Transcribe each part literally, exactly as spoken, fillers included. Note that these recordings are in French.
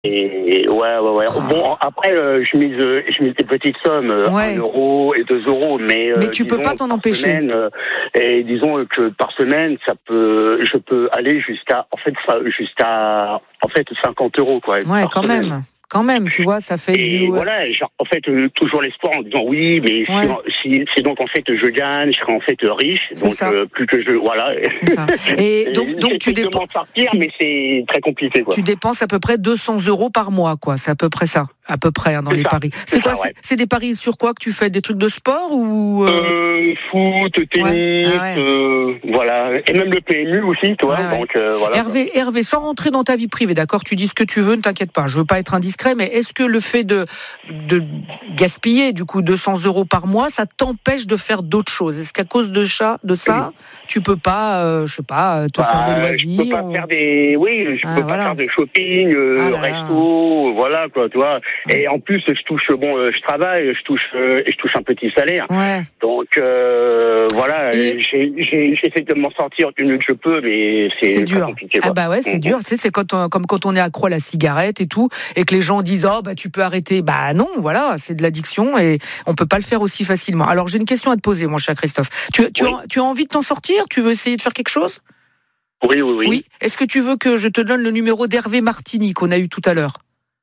Et ouais, ouais, ouais. Oh. Bon, après, euh, je mise, euh, je mise des petites sommes, euh, ouais. un euro et deux euros, mais. Euh, mais tu disons, peux pas t'en empêcher. Semaine, euh, et disons que par semaine, ça peut, je peux aller jusqu'à, en fait, jusqu'à, en fait, cinquante euros, quoi. Ouais, quand semaine. même. Quand même, tu vois, ça fait et du... voilà, genre, en fait, euh, toujours l'espoir en disant oui, mais ouais. si, si c'est donc en fait je gagne, je serai en fait riche, c'est donc ça. Euh, plus que je, voilà. C'est ça. Et, et donc, donc tu dépenses... sortir, tu... mais c'est très compliqué, quoi. Tu dépenses à peu près deux cents euros par mois, quoi. C'est à peu près ça, à peu près, hein, dans c'est les ça. paris. C'est, c'est quoi ça, ouais. c'est, c'est des paris sur quoi que tu fais? Des trucs de sport ou... Euh... Euh, foot, tennis, ouais. Ah ouais. euh, voilà. Et même le P M U aussi, toi. Ouais, ouais. Donc, euh, voilà. Hervé, Hervé, sans rentrer dans ta vie privée, d'accord, tu dis ce que tu veux, ne t'inquiète pas, je veux pas être indiscret, mais est-ce que le fait de, de gaspiller, du coup, deux cents euros par mois, ça t'empêche de faire d'autres choses? Est-ce qu'à cause de, ça, de ça, tu peux pas, euh, je sais pas, te bah, faire des loisirs? Je peux pas ou... faire des, oui, je ah, peux voilà. pas faire de shopping, euh, ah là resto, là. Voilà, quoi, tu vois. Ah. Et en plus, je touche, bon, euh, je travaille, je touche, euh, je touche un petit salaire. Ouais. Donc, euh, voilà, et... j'ai, j'ai, j'essaie de m'en sortir du mieux que je peux, mais c'est, c'est dur. compliqué, quoi. Ah bah ouais, c'est mmh. dur. Tu sais, c'est quand on, comme quand on est accro à la cigarette et tout, et que les gens disent oh bah tu peux arrêter. Bah non, voilà, c'est de l'addiction et on peut pas le faire aussi facilement. Alors j'ai une question à te poser, mon cher Christophe. Tu, tu, oui. as, tu as envie de t'en sortir? Tu veux essayer de faire quelque chose? Oui, oui, oui. Oui. Est-ce que tu veux que je te donne le numéro d'Hervé Martini qu'on a eu tout à l'heure?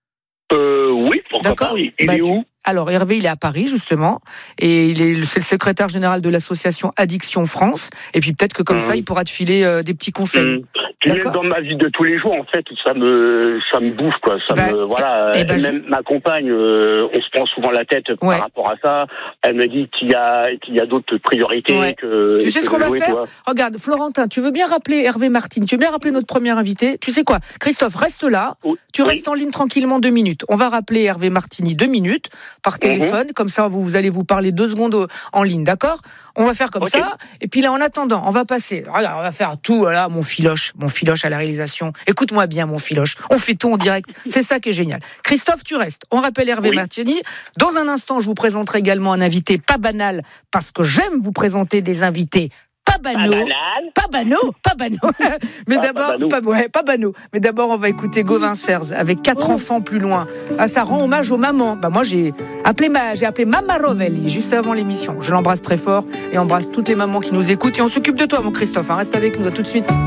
Euh, oui, pourquoi D'accord. pas, oui. Il bah, est tu... où? Alors Hervé, il est à Paris justement, et il est c'est le secrétaire général de l'association Addiction France. Et puis peut-être que comme mmh. ça, il pourra te filer euh, des petits conseils. Mmh. Puis même dans ma vie de tous les jours, en fait, ça me ça me bouffe, quoi. Ça bah, me voilà. Et, et ben même je... ma compagne, euh, on se prend souvent la tête ouais. par rapport à ça. Elle me dit qu'il y a qu'il y a d'autres priorités. Ouais. Que, tu sais que ce qu'on va jouer, faire? toi. Regarde, Florentin, tu veux bien rappeler Hervé Martini? Tu veux bien rappeler notre premier invité? Tu sais quoi, Christophe, reste là. Oui. Tu restes oui. en ligne tranquillement deux minutes. On va rappeler Hervé Martini deux minutes par téléphone. Mm-hmm. Comme ça, vous, vous allez vous parler deux secondes en ligne, d'accord? On va faire comme okay. ça. Et puis là, en attendant, on va passer. Regarde, on va faire tout. Voilà, mon filoche, mon filoche à la réalisation. Écoute-moi bien, mon filoche. On fait tout en direct. C'est ça qui est génial. Christophe, tu restes. On rappelle Hervé oui. Martini. Dans un instant, je vous présenterai également un invité pas banal, parce que j'aime vous présenter des invités pas banaux, pas banaux, pas banaux. Mais ah, d'abord, pas, pas, ouais, pas banaux. Mais d'abord, on va écouter Gauvin Serres avec quatre oh. enfants plus loin. Ah, ça rend hommage aux mamans. Bah moi, j'ai appelé ma, j'ai appelé Mama Rovelli juste avant l'émission. Je l'embrasse très fort et embrasse toutes les mamans qui nous écoutent. Et on s'occupe de toi, mon Christophe. Hein. Reste avec nous, à tout de suite.